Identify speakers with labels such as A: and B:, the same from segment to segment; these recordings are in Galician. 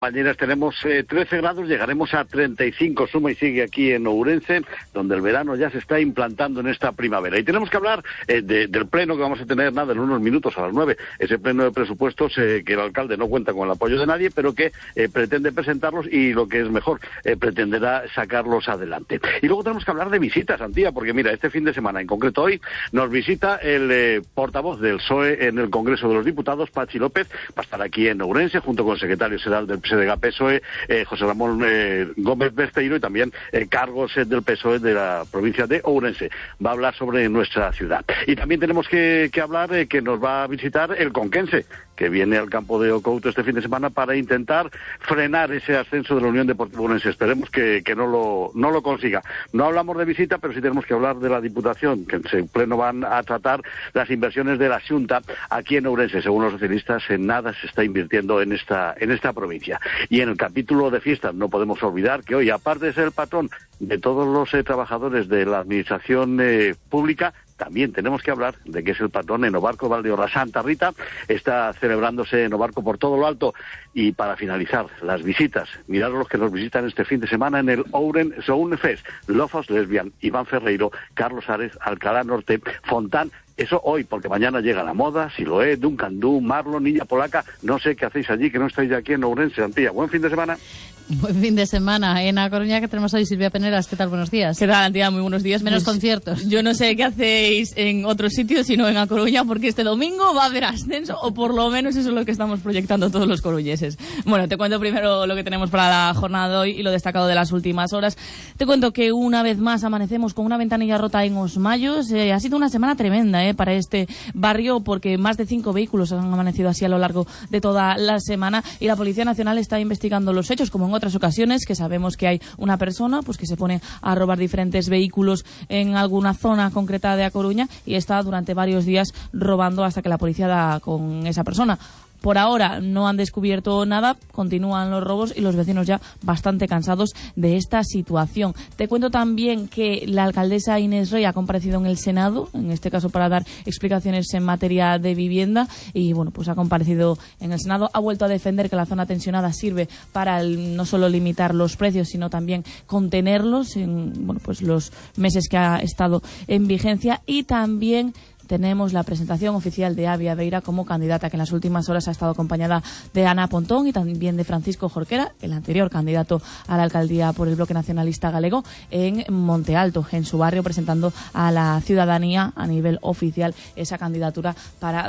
A: Compañeras, tenemos 13 grados, llegaremos a 35, suma y sigue aquí en Ourense, donde el verano ya se está implantando en esta primavera. Y tenemos que hablar del pleno que vamos a tener, en unos minutos a las 9, ese pleno de presupuestos que el alcalde no cuenta con el apoyo de nadie, pero que pretende presentarlos y, lo que es mejor, pretenderá sacarlos adelante. Y luego tenemos que hablar de visitas, Antía, porque mira, este fin de semana, en concreto hoy, nos visita el portavoz del PSOE en el Congreso de los Diputados, Patxi López, va a estar aquí en Ourense, junto con el secretario general del PSOE, José Ramón Gómez Besteiro, y también cargos del PSOE de la provincia de Ourense. Va a hablar sobre nuestra ciudad. Y también tenemos que hablar que nos va a visitar el conquense, que viene al campo de Ocouto este fin de semana para intentar frenar ese ascenso de la Unión Deportiva Ourense. Esperemos que no lo consiga. No hablamos de visita, pero sí tenemos que hablar de la Diputación, que en pleno van a tratar las inversiones de la Xunta aquí en Ourense. Según los socialistas, en nada se está invirtiendo en esta provincia. Y en el capítulo de fiestas no podemos olvidar que hoy, aparte de ser el patrón de todos los trabajadores de la administración pública, también tenemos que hablar de que es el patrón en Obarco Valdeorras. Santa Rita está celebrándose en Obarco por todo lo alto. Y para finalizar, las visitas. Mirad los que nos visitan este fin de semana en el Ouren Sound Fest. Lofos Lesbian, Iván Ferreiro, Carlos Ares, Alcalá Norte, Fontán. Eso hoy, porque mañana llega la moda, Siloé, Duncan Du, Marlon, Niña Polaca. No sé qué hacéis allí, que no estáis aquí en Ourense, Antía. Buen fin de semana.
B: Buen fin de semana. En A Coruña, que tenemos hoy, Silvia Peneras. ¿Qué tal? Buenos días.
C: ¿Qué tal, Antía? Muy buenos días.
B: Menos
C: pues,
B: conciertos.
C: Yo no sé qué hacéis en otros sitios, sino en A Coruña, porque este domingo va a haber ascenso, o por lo menos eso es lo que estamos proyectando todos los coruñeses. Bueno, te cuento primero lo que tenemos para la jornada de hoy y lo destacado de las últimas horas. Te cuento que una vez más amanecemos con una ventanilla rota en Osmayos. Ha sido una semana tremenda para este barrio, porque más de 5 vehículos han amanecido así a lo largo de toda la semana, y la Policía Nacional está investigando los hechos, como en otras ocasiones, que sabemos que hay una persona pues que se pone a robar diferentes vehículos en alguna zona concreta de A Coruña, y está durante varios días robando hasta que la policía da con esa persona. Por ahora no han descubierto nada, continúan los robos y los vecinos ya bastante cansados de esta situación. Te cuento también que la alcaldesa Inés Rey ha comparecido en el Senado, en este caso para dar explicaciones en materia de vivienda, y bueno, pues ha comparecido en el Senado, ha vuelto a defender que la zona tensionada sirve para no solo limitar los precios, sino también contenerlos en pues los meses que ha estado en vigencia. Y también tenemos la presentación oficial de Avia Beira como candidata, que en las últimas horas ha estado acompañada de Ana Pontón y también de Francisco Jorquera, el anterior candidato a la alcaldía por el Bloque Nacionalista Galego, en Monte Alto, en su barrio, presentando a la ciudadanía a nivel oficial esa candidatura para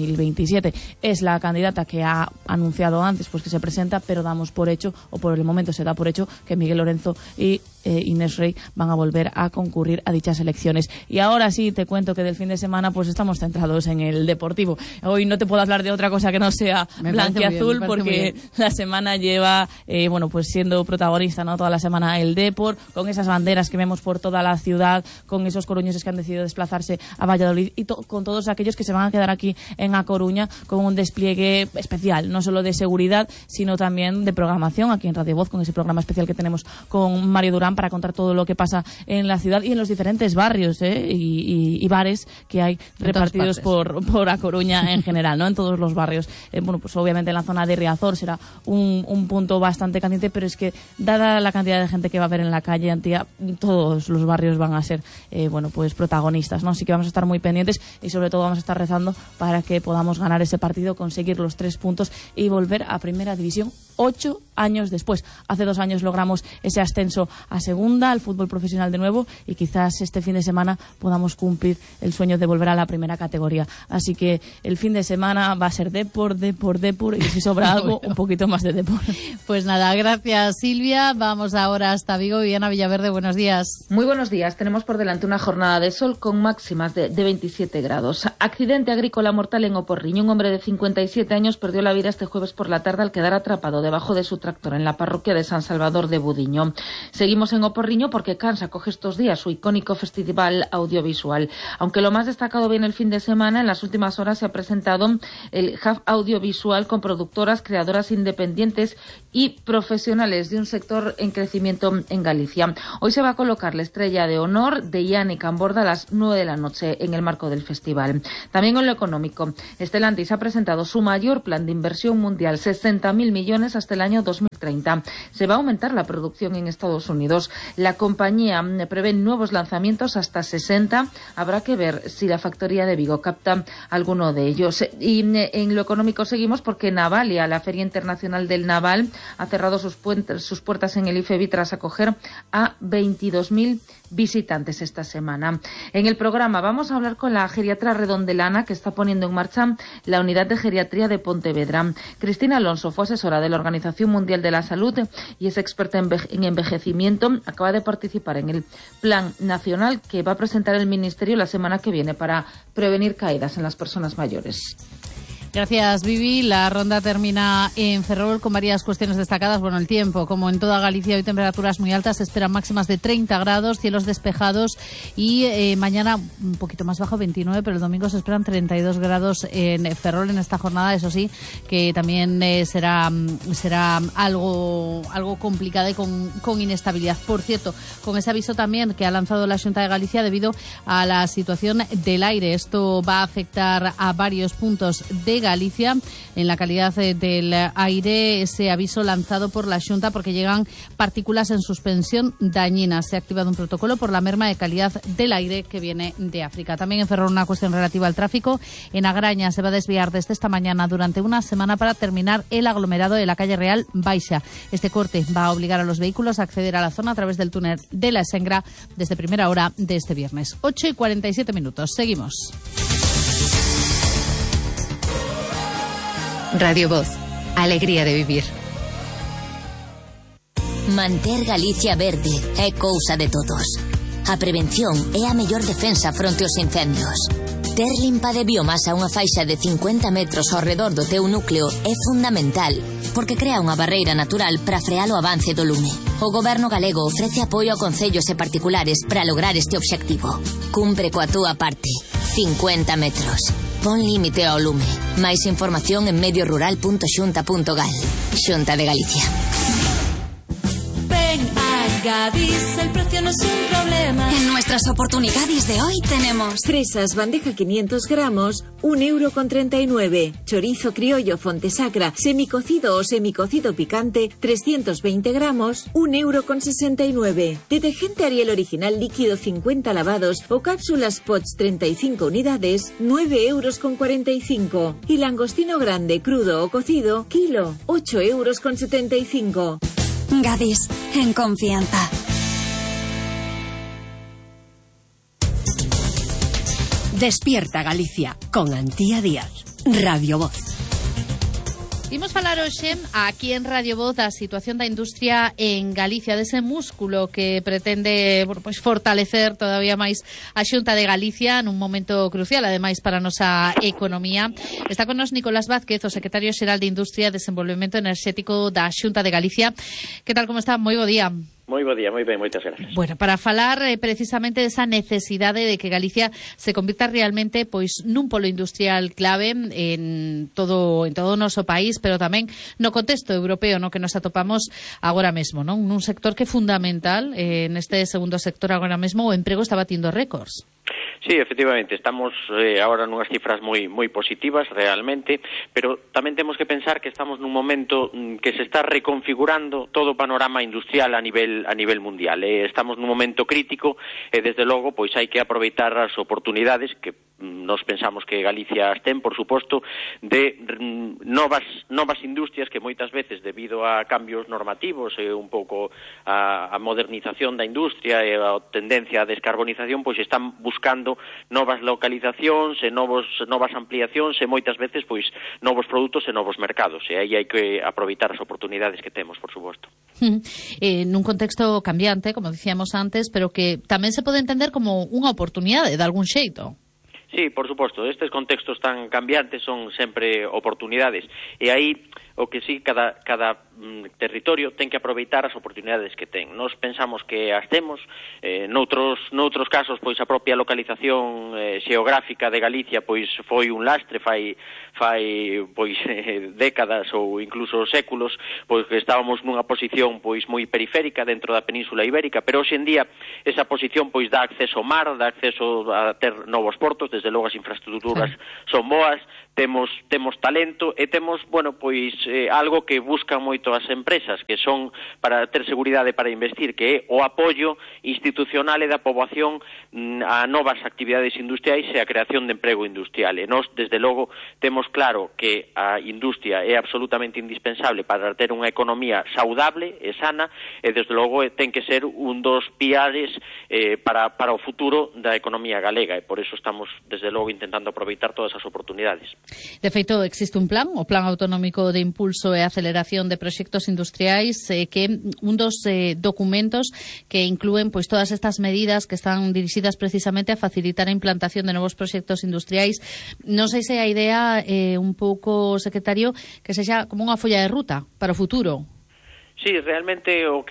C: 2027. Es la candidata que ha anunciado antes pues que se presenta, pero damos por hecho, o por el momento se da por hecho, que Miguel Lorenzo y Inés Rey van a volver a concurrir a dichas elecciones. Y ahora sí te cuento que del fin de semana pues estamos centrados en el deportivo. Hoy no te puedo hablar de otra cosa que no sea blanquiazul, porque la semana lleva pues siendo protagonista, ¿no?, toda la semana el Depor, con esas banderas que vemos por toda la ciudad, con esos coruñeses que han decidido desplazarse a Valladolid, y con todos aquellos que se van a quedar aquí en A Coruña con un despliegue especial, no solo de seguridad, sino también de programación aquí en Radio Voz, con ese programa especial que tenemos con Mario Durán para contar todo lo que pasa en la ciudad y en los diferentes barrios y bares que hay repartidos por A Coruña en general, ¿no?, en todos los barrios. Pues obviamente en la zona de Riazor será un punto bastante caliente, pero es que dada la cantidad de gente que va a haber en la calle, Antía, todos los barrios van a ser pues protagonistas, ¿no? Así que vamos a estar muy pendientes y sobre todo vamos a estar rezando para que podamos ganar ese partido, conseguir los 3 puntos y volver a Primera División 8 años después. Hace 2 años logramos ese ascenso a Segunda, al fútbol profesional de nuevo, y quizás este fin de semana podamos cumplir el sueño de volver a la primera categoría. Así que el fin de semana va a ser Depor, y si sobra algo, un poquito más de Depor.
B: Pues nada, gracias Silvia. Vamos ahora hasta Vigo. Viviana Villaverde, buenos días.
D: Muy buenos días. Tenemos por delante una jornada de sol con máximas de 27 grados. Accidente agrícola mortal en Oporriño. Un hombre de 57 años perdió la vida este jueves por la tarde al quedar atrapado debajo de su tractor en la parroquia de San Salvador de Budiño. Seguimos Seguimos en O Porriño porque Cans acoge estos días su icónico festival audiovisual. Aunque lo más destacado viene el fin de semana, en las últimas horas se ha presentado el Hub Audiovisual con productoras, creadoras independientes y profesionales de un sector en crecimiento en Galicia. Hoy se va a colocar la estrella de honor de Yanni Camborda a las 9 de la noche en el marco del festival. También en lo económico, Stellantis ha presentado su mayor plan de inversión mundial, 60.000 millones hasta el año 2030. Se va a aumentar la producción en Estados Unidos. La compañía prevé nuevos lanzamientos hasta 60. Habrá que ver si la factoría de Vigo capta alguno de ellos. Y en lo económico seguimos porque Navalia, la Feria Internacional del Naval, ha cerrado sus puertas en el IFEBI tras acoger a 22.000 visitantes esta semana. En el programa vamos a hablar con la geriatra redondelana que está poniendo en marcha la unidad de geriatría de Pontevedra. Cristina Alonso fue asesora de la Organización Mundial de la Salud y es experta en envejecimiento. Acaba de participar en el plan nacional que va a presentar el Ministerio la semana que viene para prevenir caídas en las personas mayores.
B: Gracias, Vivi. La ronda termina en Ferrol con varias cuestiones destacadas. Bueno, el tiempo, como en toda Galicia, hoy temperaturas muy altas, se esperan máximas de 30 grados, cielos despejados y mañana un poquito más bajo, 29, pero el domingo se esperan 32 grados en Ferrol en esta jornada. Eso sí, que también será algo complicada y con inestabilidad. Por cierto, con ese aviso también que ha lanzado la Xunta de Galicia debido a la situación del aire. Esto va a afectar a varios puntos de Galicia en la calidad del aire, ese aviso lanzado por la Xunta porque llegan partículas en suspensión dañinas. Se ha activado un protocolo por la merma de calidad del aire que viene de África. También en Ferrol una cuestión relativa al tráfico. En Agraña se va a desviar desde esta mañana durante una semana para terminar el aglomerado de la calle Real Baixa. Este corte va a obligar a los vehículos a acceder a la zona a través del túnel de la Esengra desde primera hora de este viernes. 8:47. Seguimos.
E: Radio Voz, alegría de vivir.
F: Manter Galicia verde é cousa de todos. A prevención é a mellor defensa fronte aos incendios. Ter limpa de biomasa unha faixa de 50 metros ao redor do teu núcleo é fundamental, porque crea unha barreira natural para frear o avance do lume. O Goberno galego ofrece apoio a concellos e particulares para lograr este obxectivo. Cumpre coa túa parte. 50 metros. Pon límite ao lume. Máis información en mediorural.xunta.gal. Xunta de Galicia.
G: Ven a Gadis, el precio no es un problema.
H: En nuestras oportunidades de hoy tenemos
I: fresas bandeja 500 gramos, 1,39 €. Chorizo criollo Fontesacra, semicocido o semicocido picante, 320 gramos, 1,69 €. Detergente Ariel original líquido 50 lavados o cápsulas Potts 35 unidades, 9,45 €. Y langostino grande, crudo o cocido, kilo, 8,75 €.
H: Gadis, en confianza. Despierta Galicia con Antía Díaz. Radio Voz.
B: Imos falar hoxe aquí en Radio Voz da situación da industria en Galicia, dese músculo que pretende fortalecer todavía máis a Xunta de Galicia nun momento crucial, ademais, para a nosa economía. Está con nos Nicolás Vázquez, o secretario xeral de Industria e Desenvolvemento Enerxético da Xunta de Galicia. Que tal, como está? Moi bo día.
J: Moi bo día, moi ben, moitas gracias.
B: Bueno, para falar precisamente desa necesidade de que Galicia se convirta realmente nun polo industrial clave en todo o noso país, pero tamén no contexto europeo no que nos atopamos agora mesmo, non? Nun sector que é fundamental, neste segundo sector agora mesmo o emprego está batindo récords.
J: Sí, efectivamente, estamos agora nunhas cifras moi positivas realmente, pero tamén temos que pensar que estamos nun momento que se está reconfigurando todo o panorama industrial a nivel mundial. Estamos nun momento crítico e desde logo pois hai que aproveitar as oportunidades que nos pensamos que Galicia as ten, por suposto, de novas industrias que moitas veces debido a cambios normativos e un pouco a modernización da industria e a tendencia a descarbonización, pois están buscando novas localizacións e novas ampliacións e moitas veces pois novos produtos e novos mercados, e aí hai que aproveitar as oportunidades que temos, por suposto.
B: Nun contexto cambiante, como dicíamos antes, pero que tamén se pode entender como unha oportunidade de algún xeito.
J: Sí, por suposto, estes contextos tan cambiantes son sempre oportunidades, e aí cada territorio ten que aproveitar as oportunidades que ten. Nos pensamos que as temos, noutros casos, pois a propia localización xeográfica de Galicia pois foi un lastre fai pois décadas ou incluso séculos, pois que estábamos nunha posición pois moi periférica dentro da Península Ibérica, pero hoxe en día esa posición pois dá acceso ao mar, dá acceso a ter novos portos, desde logo as infraestructuras son boas, temos talento e temos, bueno, pois algo que buscan moito as empresas, que son para ter seguridade para investir, que é o apoio institucional e da poboación a novas actividades industriais e a creación de emprego industrial. E nós, desde logo, temos claro que a industria é absolutamente indispensable para ter unha economía saudable e sana, e desde logo ten que ser un dos piares para o futuro da economía galega, e por eso estamos, desde logo, intentando aproveitar todas as oportunidades.
B: De feito, existe un plan, o Plan Autonómico de Impulso e Aceleración de Proxectos Industriais, que é un dos documentos que inclúen pois todas estas medidas que están dirixidas precisamente a facilitar a implantación de novos proxectos industriais. Non sei se a idea un pouco, secretario, que sexa como unha folla de ruta para o futuro.
J: Sí, realmente o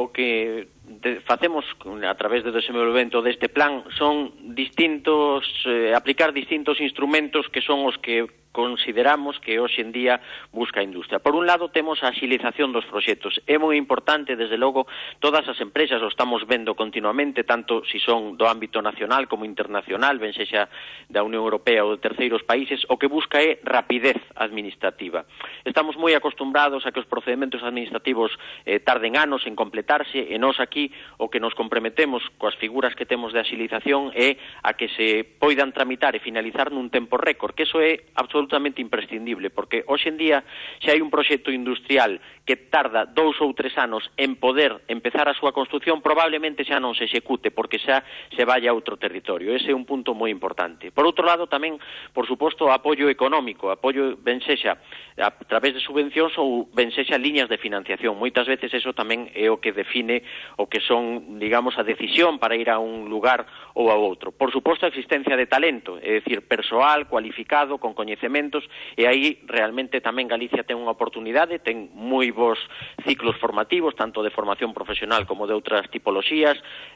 J: que facemos a través do desenvolvemento deste plan son distintos, aplicar distintos instrumentos que son os que consideramos que hoxe en día busca a industria. Por un lado, temos a agilización dos proxectos. É moi importante, desde logo, todas as empresas o estamos vendo continuamente, tanto si son do ámbito nacional como internacional, ben sexa da Unión Europea ou de terceiros países, o que busca é rapidez administrativa. Estamos moi acostumbrados a que os procedementos administrativos tarden anos en completarse, e nós aquí o que nos comprometemos coas figuras que temos de agilización é a que se poidan tramitar e finalizar nun tempo récord, que eso é absolutamente imprescindible, porque hoxe en día xa hai un proxecto industrial que tarda 2 ou 3 anos en poder empezar a súa construción, probablemente xa non se execute porque xa se vai a outro territorio. Ese é un punto moi importante. Por outro lado, tamén, por suposto, o apoio económico, apoio ben sexa a través de subvencións ou ben sexa liñas de financiación. Moitas veces eso tamén é o que define o que son, digamos, a decisión para ir a un lugar ou a outro. Por suposto, a existencia de talento, é dicir, persoal cualificado, con coñecementos, e aí realmente tamén Galicia ten unha oportunidade, ten moi bons ciclos formativos, tanto de formación profesional como de outras tipoloxías,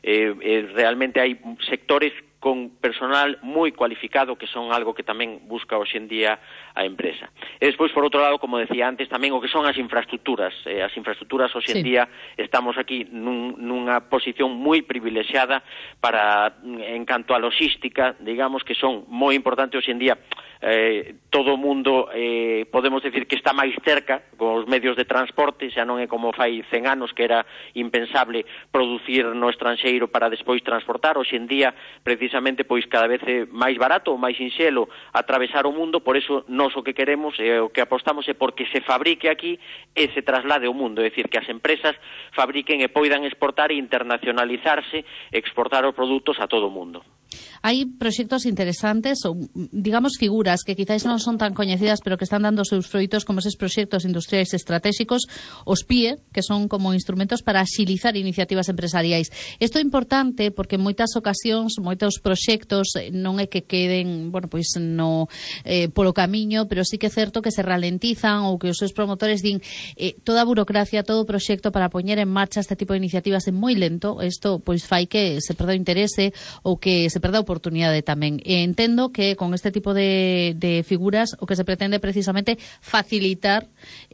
J: realmente hai sectores con personal moi cualificado que son algo que tamén busca hoxe en día a empresa. E despois, por outro lado, como decía antes, tamén o que son as infraestructuras. As infraestructuras hoxe en día estamos aquí nunha posición moi privilexiada para, en canto a logística, digamos que son moi importantes hoxe en día. Todo o mundo podemos decir que está máis cerca con os medios de transporte, xa non é como fai 100 anos que era impensable producir no estranxeiro para despois transportar. Hoxe en día, precisamente, pois cada vez é máis barato ou máis sinxelo atravesar o mundo, por eso nós o que queremos e o que apostamos é porque se fabrique aquí e se traslade ao mundo, é dicir, que as empresas fabriquen e poidan exportar e internacionalizarse, exportar os produtos a todo o mundo.
B: Hai proxectos interesantes ou, digamos, figuras que quizáis non son tan coñecidas pero que están dando os seus froitos, como eses proxectos industriais estratégicos, os PIE, que son como instrumentos para axilizar iniciativas empresariais. Isto é importante porque en moitas ocasións, moitos proxectos non é que queden, bueno, pois no polo camiño, pero sí que é certo que se ralentizan ou que os seus promotores din toda a burocracia, todo o proxecto para poñer en marcha este tipo de iniciativas é moi lento. Isto pois fai que se perda o interese ou que se perda a oportunidade tamén. E entendo que con este tipo de figuras o que se pretende precisamente facilitar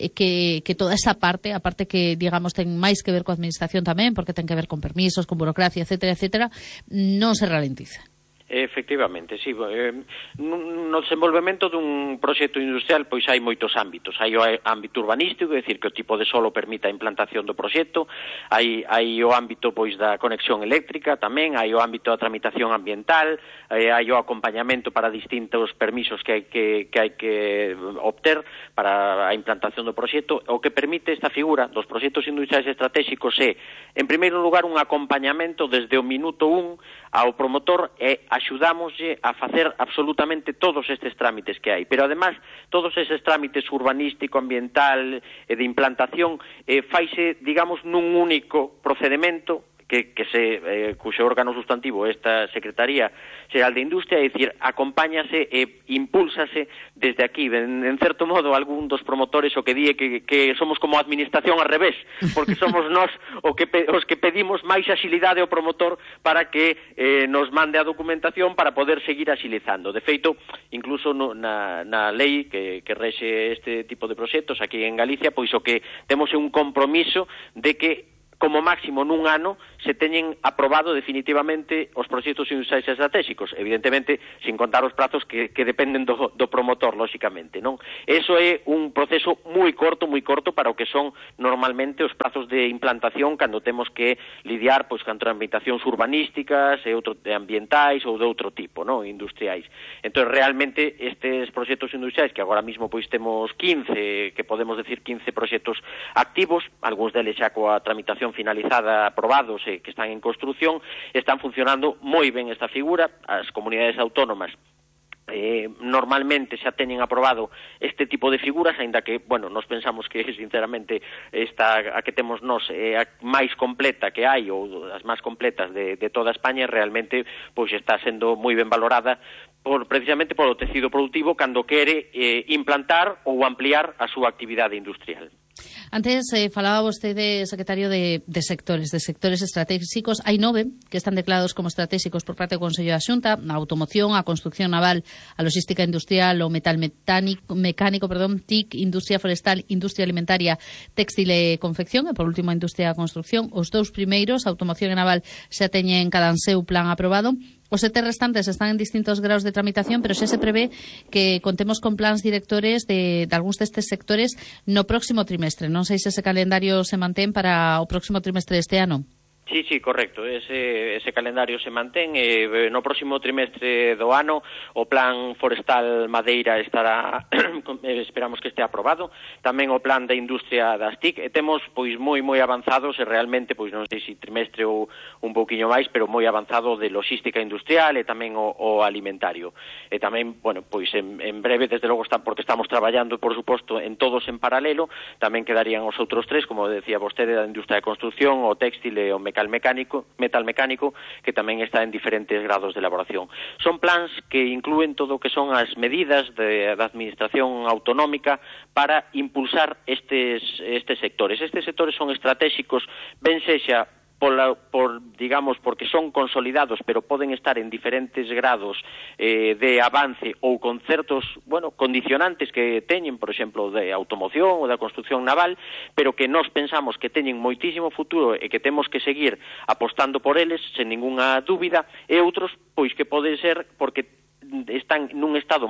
B: que toda esa parte, a parte que, digamos, ten máis que ver coa administración tamén, porque ten que ver con permisos, con burocracia, etcétera, etcétera, non se ralentice.
J: Efectivamente, sí. No desenvolvemento dun proxecto industrial pois hai moitos ámbitos. Hai o ámbito urbanístico, é dicir, que o tipo de solo permita a implantación do proxecto. Hai o ámbito pois da conexión eléctrica tamén, hai o ámbito da tramitación ambiental, hai o acompañamento para distintos permisos que hai que obter para a implantación do proxecto. O que permite esta figura dos proxectos industriais estratégicos é, en primeiro lugar, un acompañamento desde o minuto 1 ao promotor e axudámoslle a facer absolutamente todos estes trámites que hai. Pero, además, todos eses trámites urbanístico, ambiental e de implantación faise, digamos, nun único procedimento cuxo órgano sustantivo esta Secretaría Xeral de Industria, é dicir, acompáñase e impúlsase desde aquí. En certo modo, algún dos promotores o que di que somos como a administración ao revés, porque somos nós os que pedimos máis axilidade ao promotor para que nos mande a documentación para poder seguir axilizando. De feito, incluso na lei que rexe este tipo de proxectos aquí en Galicia, pois o que temos é un compromiso de que como máximo nun ano se teñen aprobado definitivamente os proxectos industriais estratégicos, evidentemente sin contar os prazos que dependen do promotor, lóxicamente, non? Eso é un proceso moi corto para o que son normalmente os prazos de implantación cando temos que lidiar pois con tramitacións urbanísticas e ambientais ou de outro tipo, non? Industriais. Entón, realmente, estes proxectos industriais, que agora mismo pois temos 15, que podemos decir 15 proxectos activos, algúns deles xa coa tramitación finalizada, aprobados e que están en construción, están funcionando moi ben esta figura. As comunidades autónomas normalmente xa teñen aprobado este tipo de figuras, aínda que, bueno, nos pensamos que, sinceramente, esta a que temos nós é a máis completa que hai, ou as máis completas de toda España, realmente pois está sendo moi ben valorada precisamente polo tecido productivo cando quere implantar ou ampliar a súa actividade industrial.
B: Antes falaba vostede, secretario, de sectores estratégicos. Hai 9 que están declarados como estratégicos por parte do Consello da Xunta: a automoción, a construción naval, a logística industrial, o metal mecánico, TIC, industria forestal, industria alimentaria, textil e confección, e por último a industria da construción. Os dous primeiros, automoción e naval, xa teñen cada seu plan aprobado. Os 7 restantes están en distintos graus de tramitación, pero xa se prevé que contemos con plans directores de algúns destes sectores no próximo trimestre. Non sei se ese calendario se mantén para o próximo trimestre deste ano.
J: Sí, correcto. Ese calendario se mantén. No próximo trimestre do ano o plan forestal Madeira estará, esperamos que este aprobado. Tamén o plan da industria das TIC. Temos pois moi avanzados e realmente, pois non sei se trimestre ou un pouquiño máis, pero moi avanzado de logística industrial e tamén o alimentario. E tamén, bueno, pois en breve, desde logo, porque estamos traballando, por suposto, en todos en paralelo, tamén quedarían os outros 3, como decía vostede, da industria de construción, o textil e o metal mecánico, que tamén está en diferentes grados de elaboración. Son plans que inclúen todo o que son as medidas da administración autonómica para impulsar estes sectores. Estes sectores son estratégicos, ben sexa digamos, porque son consolidados, pero poden estar en diferentes grados de avance ou con certos, condicionantes que teñen, por exemplo, de automoción ou da construción naval, pero que nós pensamos que teñen moitísimo futuro e que temos que seguir apostando por eles, sen ningunha dúbida, e outros, pois que poden ser porque están nun estado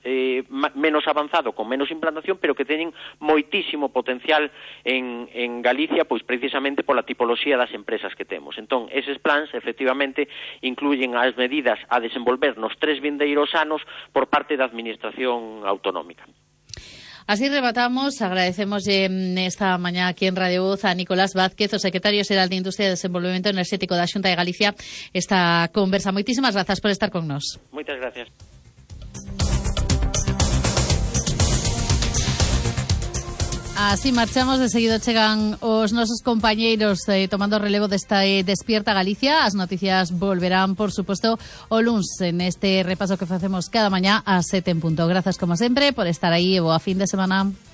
J: menos avanzado, con menos implantación, pero que teñen moitísimo potencial en Galicia, pois precisamente pola tipoloxía das empresas que temos. Entón, eses plans, efectivamente, incluyen as medidas a desenvolver nos 3 vindeiros anos por parte da Administración Autonómica.
B: Así rematamos. Agradecemos esta mañá aquí en Radio Voz a Nicolás Vázquez, o secretario xeral de Industria e Desenvolvemento Enerxético da Xunta de Galicia, esta conversa. Moitísimas grazas por estar con nós.
J: Moitas gracias.
B: Así marchamos, de seguido chegan os nosos compañeiros tomando relevo desta Despierta Galicia. As noticias volverán, por suposto, o luns en este repaso que facemos cada mañá a 7 en punto. Grazas, como sempre, por estar aí e boa fin de semana.